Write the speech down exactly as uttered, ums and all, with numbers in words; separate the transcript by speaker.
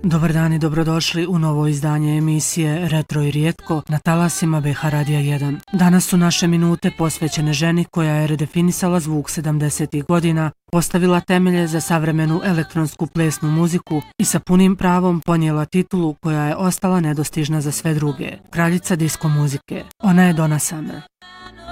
Speaker 1: Dobar dan i dobrodošli u novo izdanje emisije Retro i rijetko na talasima B H Radija jedan. Danas su naše minute posvećene ženi koja je redefinisala zvuk sedamdesetih godina, postavila temelje za savremenu elektronsku plesnu muziku i sa punim pravom ponijela titulu koja je ostala nedostižna za sve druge. Kraljica disko muzike. Ona je Donna Summer.